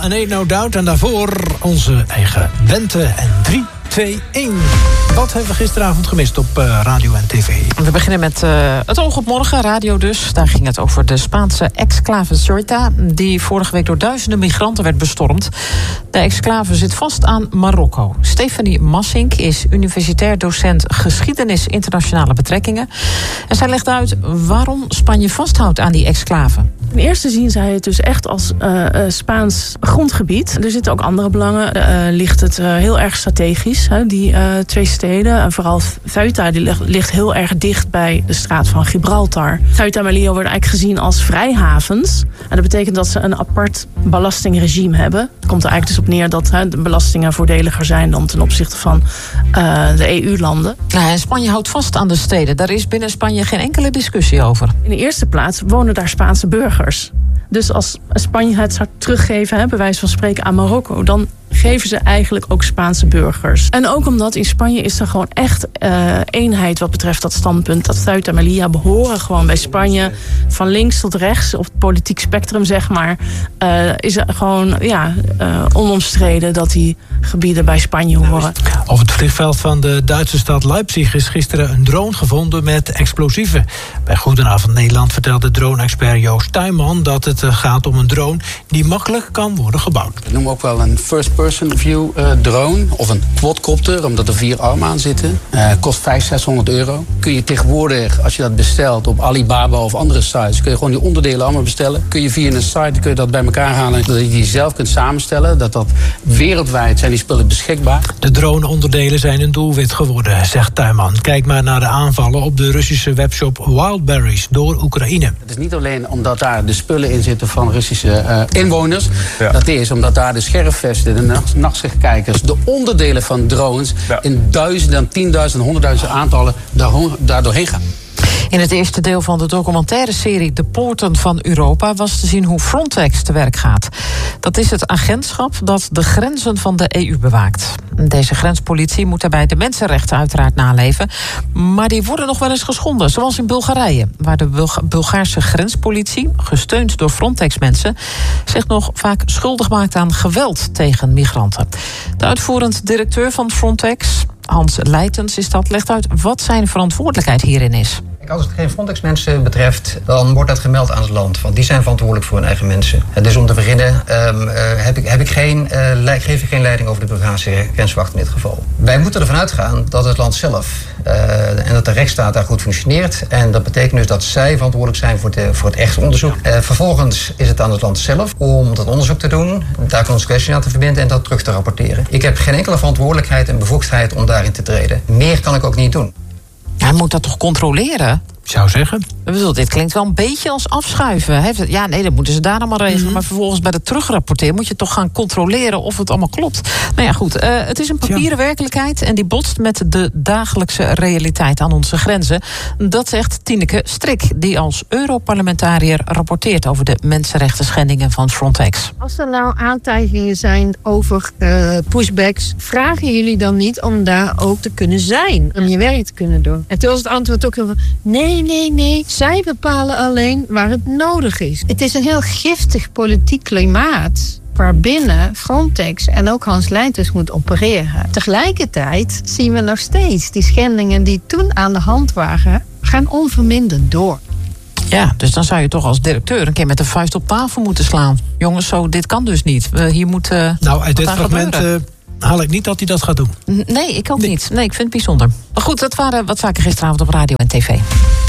en Ain't No Doubt. En daarvoor onze eigen Bente en 3, 2, 1. Wat hebben we gisteravond gemist op radio en tv? We beginnen met het oog op morgen, radio dus. Daar ging het over de Spaanse exclave Ceuta, die vorige week door duizenden migranten werd bestormd. De exclave zit vast aan Marokko. Stephanie Massink is universitair docent geschiedenis internationale betrekkingen. En zij legt uit waarom Spanje vasthoudt aan die exclave. Ten eerste zien zij het dus echt als Spaans grondgebied. Er zitten ook andere belangen. Ligt het heel erg strategisch, die twee steden. En vooral Ceuta die ligt heel erg dicht bij de straat van Gibraltar. Ceuta en Melilla worden eigenlijk gezien als vrijhavens. En dat betekent dat ze een apart belastingregime hebben. Het komt er eigenlijk dus op neer dat de belastingen voordeliger zijn dan ten opzichte van de EU-landen. Nou, en Spanje houdt vast aan de steden. Daar is binnen Spanje geen enkele discussie over. In de eerste plaats wonen daar Spaanse burgers. Dus als Spanje het zou teruggeven, bij wijze van spreken aan Marokko, dan geven ze eigenlijk ook Spaanse burgers. En ook omdat in Spanje is er gewoon echt eenheid wat betreft dat standpunt. Dat Ceuta en Melilla behoren gewoon bij Spanje. Van links tot rechts, op het politiek spectrum zeg maar, is er gewoon onomstreden dat die gebieden bij Spanje horen. Op het vliegveld van de Duitse stad Leipzig is gisteren een drone gevonden met explosieven. Bij Goedenavond Nederland vertelde drone-expert Joost Tuinman dat het gaat om een drone die makkelijk kan worden gebouwd. Dat noemen we ook wel een first-person view drone of een quadcopter, omdat er 4 armen aan zitten. Kost 500-600 euro. Kun je tegenwoordig, als je dat bestelt op Alibaba of andere sites, kun je gewoon die onderdelen allemaal bestellen. Kun je via een site kun je dat bij elkaar halen, dat je die zelf kunt samenstellen. Dat wereldwijd zijn die spullen beschikbaar. De drone-onderdelen zijn een doelwit geworden, zegt Tuinman. Kijk maar naar de aanvallen op de Russische webshop Wildberries door Oekraïne. Het is niet alleen omdat daar de spullen in zitten van Russische inwoners. Ja. Dat is omdat daar de scherfvesten, de nachtzechtkijkers, de onderdelen van drones in duizenden, 10.000, 100.000 aantallen daar doorheen gaan. In het eerste deel van de documentaire serie De Poorten van Europa was te zien hoe Frontex te werk gaat. Dat is het agentschap dat de grenzen van de EU bewaakt. Deze grenspolitie moet daarbij de mensenrechten uiteraard naleven, maar die worden nog wel eens geschonden, zoals in Bulgarije, waar de Bulgaarse grenspolitie, gesteund door Frontex-mensen, zich nog vaak schuldig maakt aan geweld tegen migranten. De uitvoerend directeur van Frontex, Hans Leitens is dat, legt uit wat zijn verantwoordelijkheid hierin is. Als het geen Frontex-mensen betreft, dan wordt dat gemeld aan het land. Want die zijn verantwoordelijk voor hun eigen mensen. Dus om te beginnen geef ik geen leiding over de Bulgaarse grenswacht in dit geval. Wij moeten ervan uitgaan dat het land zelf en dat de rechtsstaat daar goed functioneert. En dat betekent dus dat zij verantwoordelijk zijn voor het echte onderzoek. Vervolgens is het aan het land zelf om dat onderzoek te doen, daar consequenties aan te verbinden en dat terug te rapporteren. Ik heb geen enkele verantwoordelijkheid en bevoegdheid om daarin te treden. Meer kan ik ook niet doen. Hij moet dat toch controleren? Ik zou zeggen. Ik bedoel, dit klinkt wel een beetje als afschuiven. Ja, nee, dat moeten ze daar allemaal regelen. Maar vervolgens bij de terugrapporteren moet je toch gaan controleren of het allemaal klopt. Nou ja, goed. Het is een papieren werkelijkheid en die botst met de dagelijkse realiteit aan onze grenzen. Dat zegt Tineke Strik, die als Europarlementariër rapporteert over de mensenrechten schendingen van Frontex. Als er nou aantijgingen zijn over pushbacks, vragen jullie dan niet om daar ook te kunnen zijn? Om je werk te kunnen doen? En toen was het antwoord ook heel van, nee. Zij bepalen alleen waar het nodig is. Het is een heel giftig politiek klimaat waarbinnen Frontex en ook Hans Leitens moet opereren. Tegelijkertijd zien we nog steeds die schendingen die toen aan de hand waren, gaan onverminderd door. Ja, dus dan zou je toch als directeur een keer met de vuist op tafel moeten slaan. Jongens, dit kan dus niet. Hier moet uit dit fragment haal ik niet dat hij dat gaat doen. Nee, ik ook niet. Nee, ik vind het bijzonder. Maar goed, dat waren wat zaken gisteravond op radio en tv.